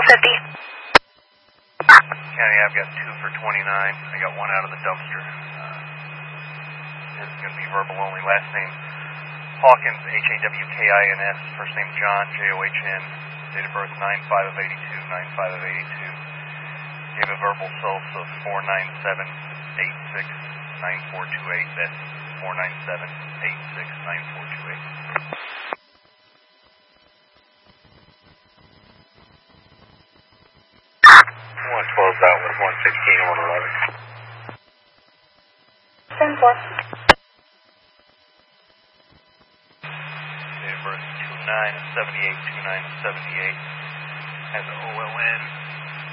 50. County, I've got 2 for 29. I got 1 out of the dumpster. It's going to be verbal only. Last name Hawkins, Hawkins. First name John, John. Date of birth 9/5 of 82, 9/5 of 82. Gave a verbal self of 497-86-9428. That's 497-86-9428. 112 out with 116 on 11. 10-4. Date of birth 29 of 78, 29 of 78. Has an OLN